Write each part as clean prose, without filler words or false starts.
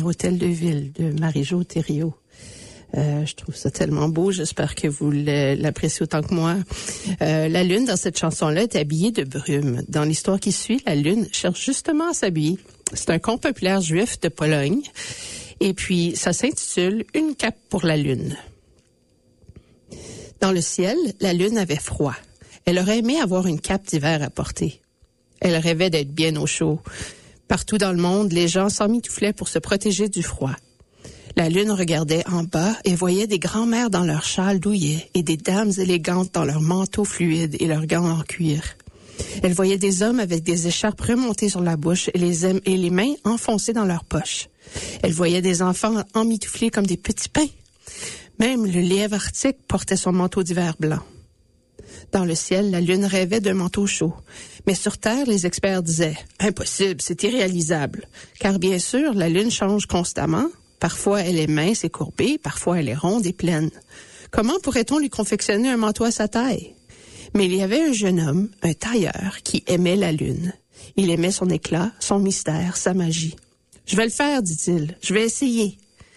Hôtel de Ville de Marie-Jo Thériault. Je trouve ça tellement beau. J'espère que vous l'appréciez autant que moi. La lune, dans cette chanson-là, est habillée de brume. Dans l'histoire qui suit, la lune cherche justement à s'habiller. C'est un conte populaire juif de Pologne. Et puis, ça s'intitule « Une cape pour la lune ». Dans le ciel, la lune avait froid. Elle aurait aimé avoir une cape d'hiver à porter. Elle rêvait d'être bien au chaud. Partout dans le monde, les gens s'emmitouflaient pour se protéger du froid. La lune regardait en bas et voyait des grands-mères dans leurs châles douillets et des dames élégantes dans leurs manteaux fluides et leurs gants en cuir. Elle voyait des hommes avec des écharpes remontées sur la bouche et les mains enfoncées dans leurs poches. Elle voyait des enfants emmitouflés comme des petits pains. Même le lièvre arctique portait son manteau d'hiver blanc. Dans le ciel, la lune rêvait d'un manteau chaud. Mais sur Terre, les experts disaient « Impossible, c'est irréalisable ». Car bien sûr, la lune change constamment. Parfois, elle est mince et courbée, parfois elle est ronde et pleine. Comment pourrait-on lui confectionner un manteau à sa taille? Mais il y avait un jeune homme, un tailleur, qui aimait la lune. Il aimait son éclat, son mystère, sa magie. « Je vais le faire, dit-il. Je vais essayer. »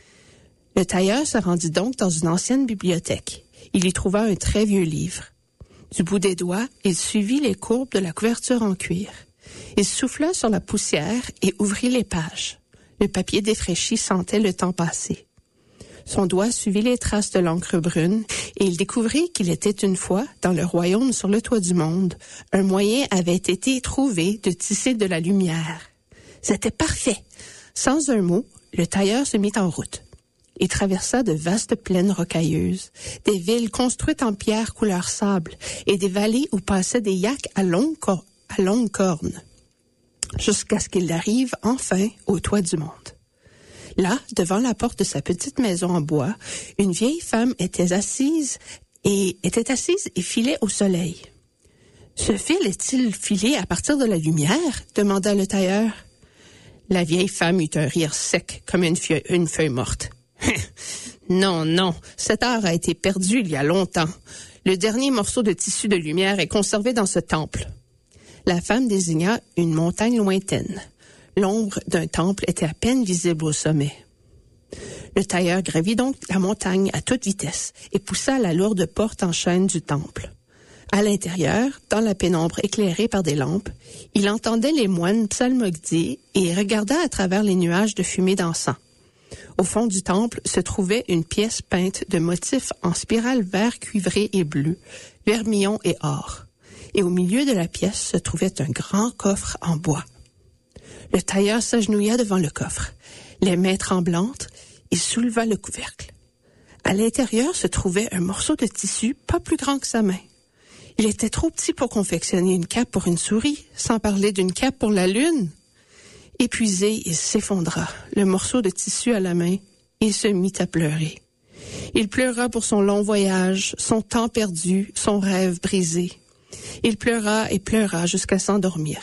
Le tailleur se rendit donc dans une ancienne bibliothèque. Il y trouva un très vieux livre. Du bout des doigts, il suivit les courbes de la couverture en cuir. Il souffla sur la poussière et ouvrit les pages. Le papier défraîchi sentait le temps passé. Son doigt suivit les traces de l'encre brune et il découvrit qu'il était une fois, dans le royaume sur le toit du monde, un moyen avait été trouvé de tisser de la lumière. C'était parfait. Sans un mot, le tailleur se mit en route. Il traversa de vastes plaines rocailleuses, des villes construites en pierre couleur sable et des vallées où passaient des yaks à longues cornes. Jusqu'à ce qu'il arrive enfin au toit du monde. Là, devant la porte de sa petite maison en bois, une vieille femme était assise et filait au soleil. « Ce fil est-il filé à partir de la lumière? » demanda le tailleur. La vieille femme eut un rire sec comme une feuille morte. « Non, cet art a été perdu il y a longtemps. Le dernier morceau de tissu de lumière est conservé dans ce temple. » La femme désigna une montagne lointaine. L'ombre d'un temple était à peine visible au sommet. Le tailleur gravit donc la montagne à toute vitesse et poussa la lourde porte en chêne du temple. À l'intérieur, dans la pénombre éclairée par des lampes, il entendait les moines psalmodier et regarda à travers les nuages de fumée d'encens. Au fond du temple se trouvait une pièce peinte de motifs en spirale vert cuivré et bleu, vermillon et or. Et au milieu de la pièce se trouvait un grand coffre en bois. Le tailleur s'agenouilla devant le coffre. Les mains tremblantes, il souleva le couvercle. À l'intérieur se trouvait un morceau de tissu pas plus grand que sa main. Il était trop petit pour confectionner une cape pour une souris, sans parler d'une cape pour la lune. Épuisé, il s'effondra, le morceau de tissu à la main, et se mit à pleurer. Il pleura pour son long voyage, son temps perdu, son rêve brisé. Il pleura et pleura jusqu'à s'endormir.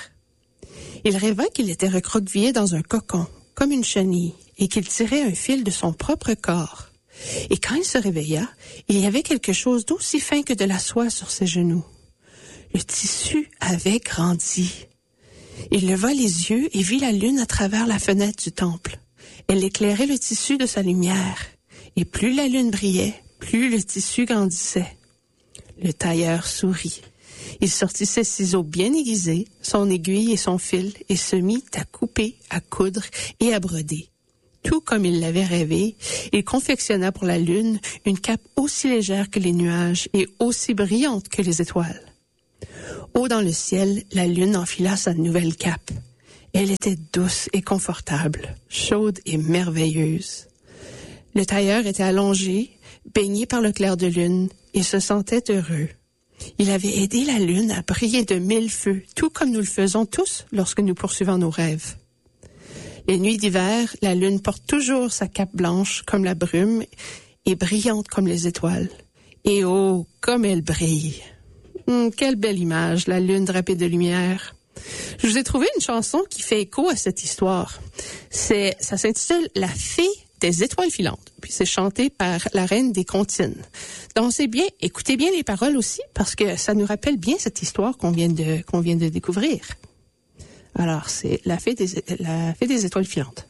Il rêva qu'il était recroquevillé dans un cocon, comme une chenille, et qu'il tirait un fil de son propre corps. Et quand il se réveilla, il y avait quelque chose d'aussi fin que de la soie sur ses genoux. Le tissu avait grandi. Il leva les yeux et vit la lune à travers la fenêtre du temple. Elle éclairait le tissu de sa lumière. Et plus la lune brillait, plus le tissu grandissait. Le tailleur sourit. Il sortit ses ciseaux bien aiguisés, son aiguille et son fil, et se mit à couper, à coudre et à broder. Tout comme il l'avait rêvé, il confectionna pour la lune une cape aussi légère que les nuages et aussi brillante que les étoiles. Haut dans le ciel, la lune enfila sa nouvelle cape. Elle était douce et confortable, chaude et merveilleuse. Le tailleur était allongé, baigné par le clair de lune, et se sentait heureux. Il avait aidé la lune à briller de 1000 feux, tout comme nous le faisons tous lorsque nous poursuivons nos rêves. Les nuits d'hiver, la lune porte toujours sa cape blanche comme la brume et brillante comme les étoiles. Et oh, comme elle brille! Quelle belle image, la lune drapée de lumière. Je vous ai trouvé une chanson qui fait écho à cette histoire. Ça s'intitule « La fée des étoiles filantes ». Puis c'est chanté par la reine des comptines. Donc c'est bien, écoutez bien les paroles aussi, parce que ça nous rappelle bien cette histoire qu'on vient de découvrir. Alors c'est la fée des étoiles filantes.